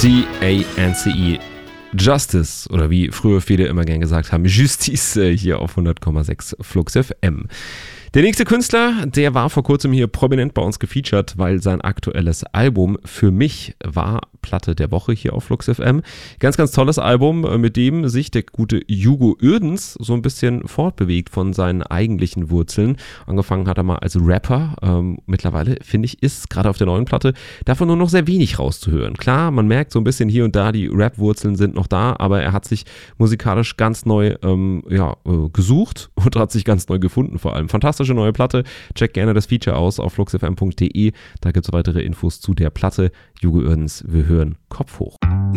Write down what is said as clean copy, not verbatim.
D-A-N-C-E. Justice, oder wie früher viele immer gern gesagt haben, Justice, hier auf 100,6 Flux FM. Der nächste Künstler, der war vor kurzem hier prominent bei uns gefeatured, weil sein aktuelles Album Für mich war Platte der Woche hier auf Flux FM. Ganz, ganz tolles Album, mit dem sich der gute Hugo Uerdens so ein bisschen fortbewegt von seinen eigentlichen Wurzeln. Angefangen hat er mal als Rapper. Mittlerweile, finde ich, ist gerade auf der neuen Platte davon nur noch sehr wenig rauszuhören. Klar, man merkt so ein bisschen hier und da, die Rap-Wurzeln sind noch da, aber er hat sich musikalisch ganz neu gesucht und hat sich ganz neu gefunden vor allem. Fantastische neue Platte. Check gerne das Feature aus auf fluxfm.de. Da gibt es weitere Infos zu der Platte. Hugo Uerdens, wir hören Kopf hoch.